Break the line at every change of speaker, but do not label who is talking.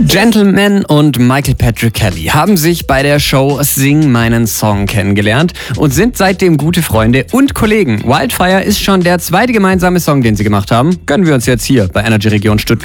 Gentleman und Michael Patrick Kelly haben sich bei der Show Sing meinen Song kennengelernt und sind seitdem gute Freunde und Kollegen. Wildfire ist schon der zweite gemeinsame Song, den sie gemacht haben. Gönnen wir uns jetzt hier bei Energy Region Stuttgart.